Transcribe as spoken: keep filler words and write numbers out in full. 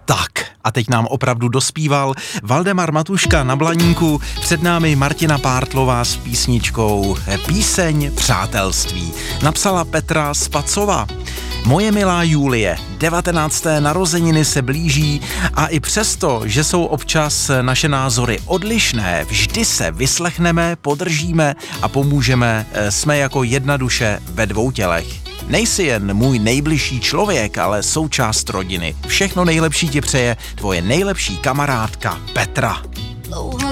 Tak, a teď nám opravdu dospíval Valdemar Matuška na Blaníku, před námi Martina Pártlová s písničkou Píseň přátelství. Napsala Petra Spacova. Moje milá Julie, devatenácté narozeniny se blíží a i přesto, že jsou občas naše názory odlišné, vždy se vyslechneme, podržíme a pomůžeme. Jsme jako jedna duše ve dvou tělech. Nejsi jen můj nejbližší člověk, ale součást rodiny. Všechno nejlepší ti přeje tvoje nejlepší kamarádka Petra.